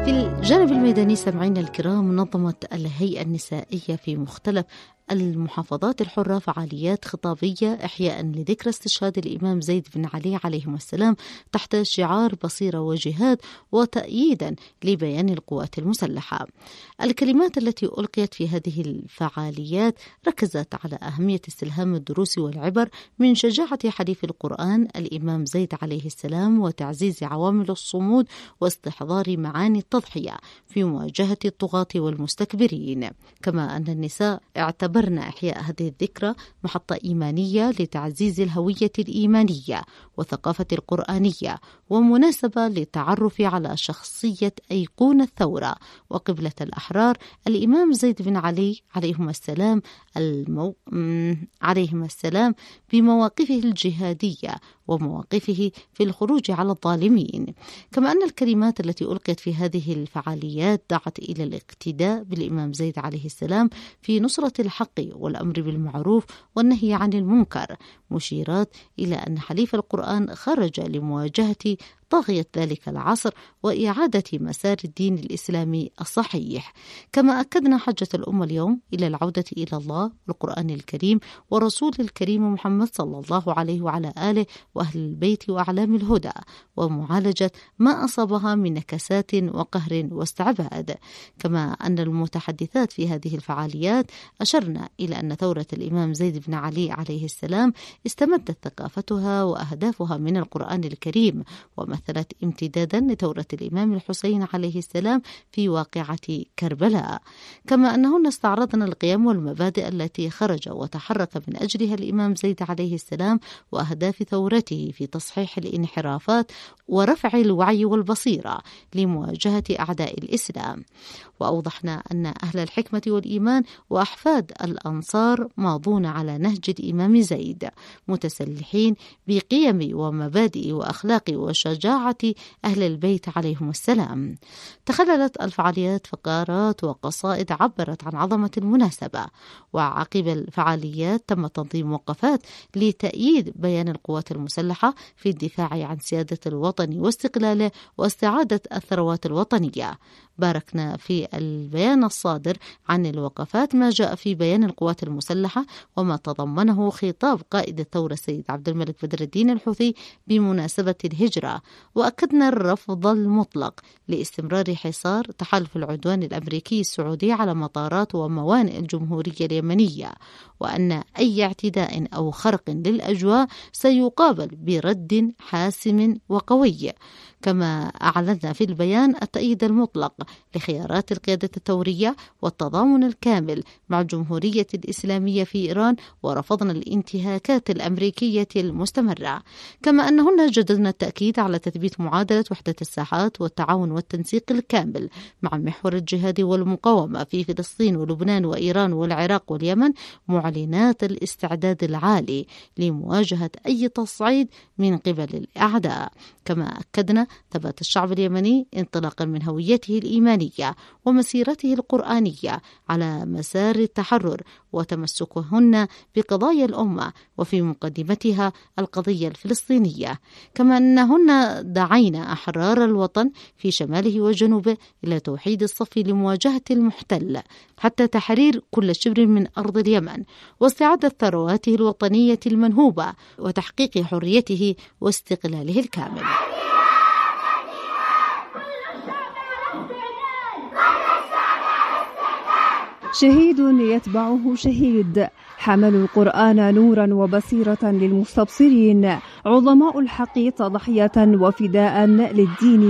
في الجانب الميداني سمعينا الكرام، نظمت الهيئة النسائية في مختلف المحافظات الحرة فعاليات خطابية إحياء لذكرى استشهاد الإمام زيد بن علي عليهم السلام تحت شعار بصيرة وجهاد، وتأييدا لبيان القوات المسلحة. الكلمات التي ألقيت في هذه الفعاليات ركزت على أهمية استلهام الدروس والعبر من شجاعة حليف القرآن الإمام زيد عليه السلام، وتعزيز عوامل الصمود واستحضار معاني التضحية في مواجهة الطغاة والمستكبرين. كما أن النساء اعتبرنا إحياء هذه الذكرى محطة إيمانية لتعزيز الهوية الإيمانية والثقافة القرآنية، ومناسبة للتعرف على شخصية أيقونة الثورة وقبلة الأحرار الإمام زيد بن علي عليهم السلام بمواقفه الجهادية ومواقفه في الخروج على الظالمين. كما أن الكلمات التي ألقيت في هذه الفعاليات دعت إلى الاقتداء بالإمام زيد عليه السلام في نصرة الحق والأمر بالمعروف والنهي عن المنكر، مشيرات إلى أن حليف القرآن خرج لمواجهة طاغية ذلك العصر وإعادة مسار الدين الإسلامي الصحيح. كما أكدنا حجة الأمة اليوم إلى العودة إلى الله والقرآن الكريم ورسول الكريم محمد صلى الله عليه وعلى آله وأهل البيت وأعلام الهدى، ومعالجة ما أصابها من نكسات وقهر واستعباد. كما أن المتحدثات في هذه الفعاليات أشرنا إلى أن ثورة الإمام زيد بن علي عليه السلام استمدت ثقافتها وأهدافها من القرآن الكريم، ومثلت امتدادا لثورة الإمام الحسين عليه السلام في واقعة كربلاء. كما أنهن استعرضن القيم والمبادئ التي خرج وتحرك من أجلها الإمام زيد عليه السلام وأهداف ثورته في تصحيح الانحرافات ورفع الوعي والبصيرة لمواجهة أعداء الإسلام. وأوضحنا أن أهل الحكمة والإيمان وأحفاد الأنصار ماضون على نهج الإمام زيد، متسلحين بقيم ومبادئ وأخلاق وشجاعة أهل البيت عليهم السلام. تخللت الفعاليات فقرات وقصائد عبرت عن عظمة المناسبة. وعقب الفعاليات تم تنظيم وقفات لتأييد بيان القوات المسلحة في الدفاع عن سيادة الوطن واستقلاله واستعادة الثروات الوطنية. باركنا في البيان الصادر عن الوقفات ما جاء في بيان القوات المسلحة وما تضمنه خطاب قائد الثورة السيد عبد الملك بدر الدين الحوثي بمناسبة الهجرة، وأكدنا الرفض المطلق لاستمرار حصار تحالف العدوان الأمريكي السعودي على مطارات وموانئ الجمهورية اليمنية، وأن أي اعتداء أو خرق للأجواء سيقابل برد حاسم وقوي. كما أعلنا في البيان التأييد المطلق لخيارات القيادة الثورية والتضامن الكامل مع الجمهورية الإسلامية في إيران، ورفضنا الانتهاكات الأمريكية المستمرة. كما أنهن جددنا التأكيد على تثبيت معادلة وحدة الساحات والتعاون والتنسيق الكامل مع محور الجهاد والمقاومة في فلسطين ولبنان وإيران والعراق واليمن، معلنات الاستعداد العالي لمواجهة أي تصعيد من قبل الأعداء. كما أكدنا ثبات الشعب اليمني انطلاقا من هويته الإيمانية ومسيرته القرآنية على مسار التحرر وتمسكهن بقضايا الأمة وفي مقدمتها القضية الفلسطينية. كما أنهن دعينا أحرار الوطن في شماله وجنوبه إلى توحيد الصف لمواجهة المحتل حتى تحرير كل شبر من أرض اليمن واستعادة ثرواته الوطنية المنهوبة وتحقيق حريته واستقلاله الكامل. شهيد يتبعه شهيد، حملوا القرآن نورا وبصيرة للمستبصرين، عظماء الحق تضحية وفداء للدين